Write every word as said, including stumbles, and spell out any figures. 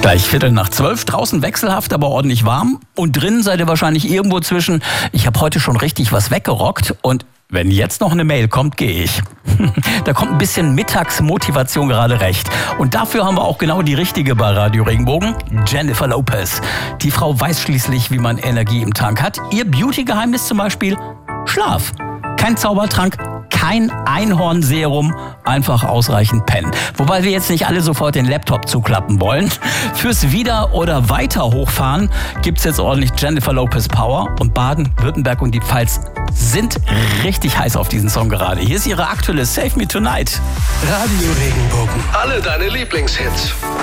Gleich Viertel nach zwölf, draußen wechselhaft, aber ordentlich warm. Und drinnen seid ihr wahrscheinlich irgendwo zwischen, ich habe heute schon richtig was weggerockt und wenn jetzt noch eine Mail kommt, gehe ich. Da kommt ein bisschen Mittagsmotivation gerade recht. Und dafür haben wir auch genau die richtige bei Radio Regenbogen, Jennifer Lopez. Die Frau weiß schließlich, wie man Energie im Tank hat. Ihr Beauty-Geheimnis zum Beispiel, Schlaf. Kein Zaubertrank, kein Einhornserum, einfach ausreichend pennen. Wobei wir jetzt nicht alle sofort den Laptop zuklappen wollen. Fürs Wieder- oder Weiter hochfahren gibt's jetzt ordentlich Jennifer Lopez Power. Und Baden, Württemberg und die Pfalz sind richtig heiß auf diesen Song gerade. Hier ist ihre aktuelle Save Me Tonight. Radio Regenbogen. Alle deine Lieblingshits.